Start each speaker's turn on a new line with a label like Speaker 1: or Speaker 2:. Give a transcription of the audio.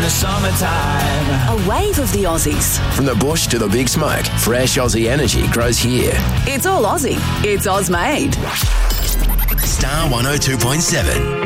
Speaker 1: the summertime.
Speaker 2: A wave of the Aussies.
Speaker 3: From the bush to the big smoke, fresh Aussie energy grows here.
Speaker 2: It's all Aussie. It's Oz made.
Speaker 3: Star 102.7.